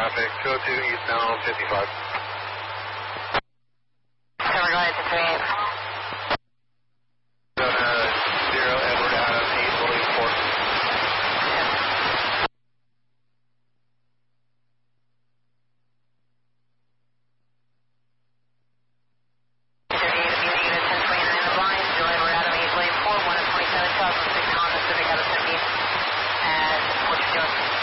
traffic, 202 eastbound 55. Cover, go ahead to 38. Zona 0, Edward Adam, 8, William 4. And what you doing?